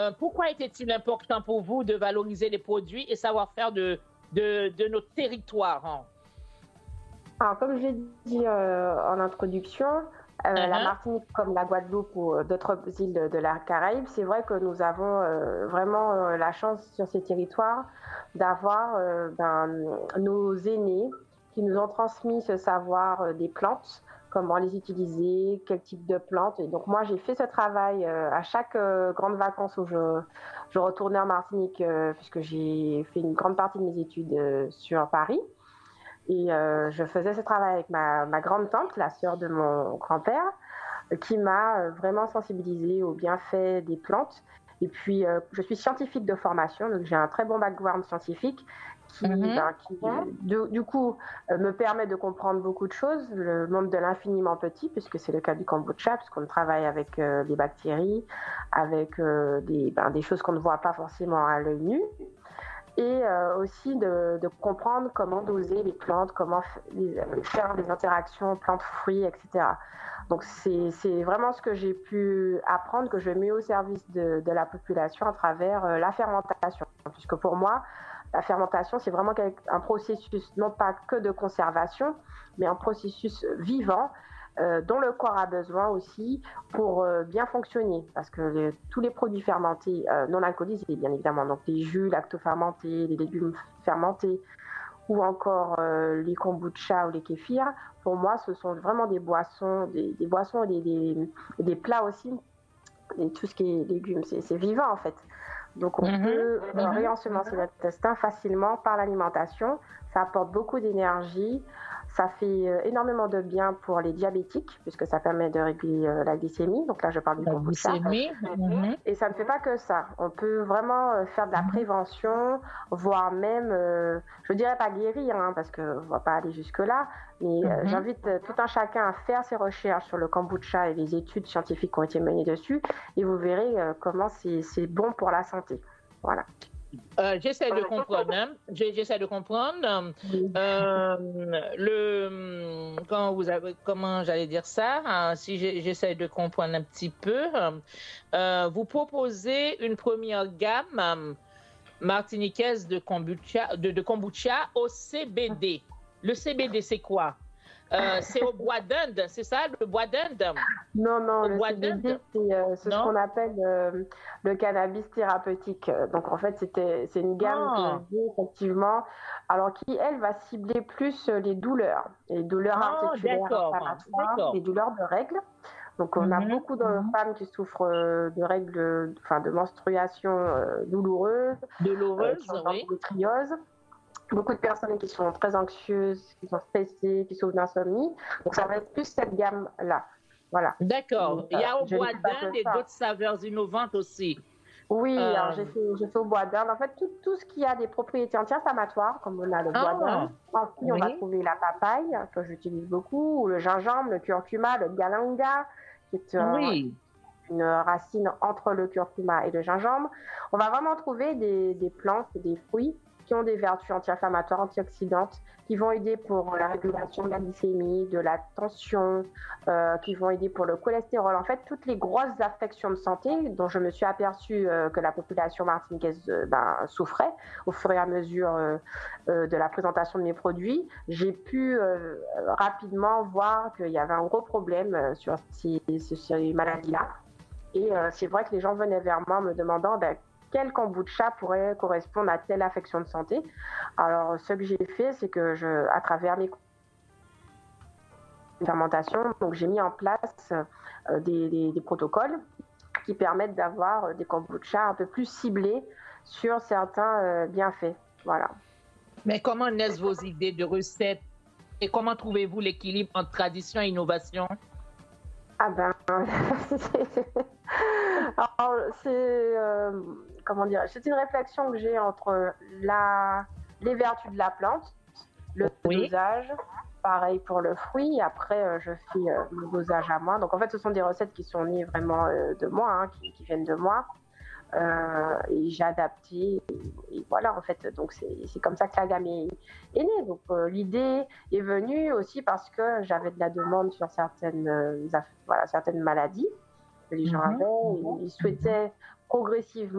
Pourquoi était-il important pour vous de valoriser les produits et savoir-faire de notre territoire, hein? Alors, comme je l'ai dit en introduction, la Uh-huh. Martinique, comme la Guadeloupe ou d'autres îles de la Caraïbe, c'est vrai que nous avons vraiment la chance sur ces territoires d'avoir nos aînés qui nous ont transmis ce savoir des plantes, comment les utiliser, quel type de plantes. Et donc moi, j'ai fait ce travail à chaque grande vacances où je retournais en Martinique, puisque j'ai fait une grande partie de mes études sur Paris. Et je faisais ce travail avec ma grande-tante, la sœur de mon grand-père, qui m'a vraiment sensibilisée aux bienfaits des plantes. Et puis, je suis scientifique de formation, donc j'ai un très bon background scientifique Mhm. du coup, me permet de comprendre beaucoup de choses, le monde de l'infiniment petit, puisque c'est le cas du kombucha, puisqu'on travaille avec les bactéries, avec des choses qu'on ne voit pas forcément à l'œil nu. Et aussi de comprendre comment doser les plantes, comment faire des interactions plantes-fruits, etc. Donc c'est vraiment ce que j'ai pu apprendre, que je mets au service de la population à travers la fermentation. Puisque pour moi, la fermentation, c'est vraiment un processus non pas que de conservation, mais un processus vivant dont le corps a besoin aussi pour bien fonctionner. Parce que tous les produits fermentés, non alcoolisés bien évidemment, donc les jus lactofermentés, les légumes fermentés, ou encore les kombucha ou les kéfirs, pour moi, ce sont vraiment des boissons, des boissons et des plats aussi, et tout ce qui est légumes, c'est vivant en fait. Donc on peut réensemencer notre intestin facilement par l'alimentation. Ça apporte beaucoup d'énergie. Ça fait énormément de bien pour les diabétiques, puisque ça permet de réguler la glycémie. Donc là, je parle du La kombucha. glycémie. Et ça ne fait pas que ça. On peut vraiment faire de la prévention, voire même, je ne dirais pas guérir, hein, parce qu'on ne va pas aller jusque-là, mais j'invite tout un chacun à faire ses recherches sur le kombucha et les études scientifiques qui ont été menées dessus, et vous verrez comment c'est bon pour la santé. Voilà. J'essaie de comprendre, hein. J'essaie de comprendre. Comment j'allais dire ça? Si j'essaie de comprendre un petit peu, vous proposez une première gamme martiniquaise de kombucha au CBD. Le CBD, c'est quoi? C'est au bois d'Inde, c'est ça, le bois d'Inde? Non, Au le bois CBD, d'Inde? c'est ce qu'on appelle le cannabis thérapeutique. Donc, en fait, c'est une gamme que Ah, j'ai effectivement, alors qui, elle, va cibler plus les douleurs articulaires d'accord, inflammatoires, les d'accord. douleurs de règles. Donc, on a beaucoup de femmes qui souffrent de règles, enfin, de menstruation douloureuses, qui Douloureuse, ont de oui. l'endométriose. Beaucoup de personnes qui sont très anxieuses, qui sont stressées, qui souffrent d'insomnie. Donc, ça va être plus cette gamme-là. Voilà. D'accord. Il y a au Je ne bois fais pas d'Inde que et ça. d'autres saveurs innovantes aussi. Oui, alors Euh, j'ai fait au bois d'Inde. En fait, tout ce qui a des propriétés anti-inflammatoires, comme on a le bois d'Inde. ah, Ensuite, on va oui, trouver la papaye, que j'utilise beaucoup, ou le gingembre, le curcuma, le galanga, qui est oui. une racine entre le curcuma et le gingembre. On va vraiment trouver des plantes et des fruits qui ont des vertus anti-inflammatoires, antioxydantes, qui vont aider pour la régulation de la glycémie, de la tension, qui vont aider pour le cholestérol. En fait, toutes les grosses affections de santé dont je me suis aperçue que la population martiniquaise souffrait au fur et à mesure de la présentation de mes produits, j'ai pu rapidement voir qu'il y avait un gros problème sur ces maladies-là. Et c'est vrai que les gens venaient vers moi me demandant quel kombucha pourrait correspondre à telle affection de santé. Alors, ce que j'ai fait, c'est que à travers mes fermentations, donc j'ai mis en place des protocoles qui permettent d'avoir des kombuchas un peu plus ciblés sur certains bienfaits. Voilà. Mais comment naissent vos idées de recettes et comment trouvez-vous l'équilibre entre tradition et innovation? Ah ben, alors, comment dire, c'est une réflexion que j'ai entre les vertus de la plante, le Oui. dosage, pareil pour le fruit. Après, je fais mon dosage à moi. Donc en fait, ce sont des recettes qui sont nées vraiment de moi, hein, qui viennent de moi. Et j'ai adapté et voilà en fait, donc c'est comme ça que la gamme est née. Donc l'idée est venue aussi parce que j'avais de la demande sur certaines maladies que les gens avaient et ils souhaitaient progressivement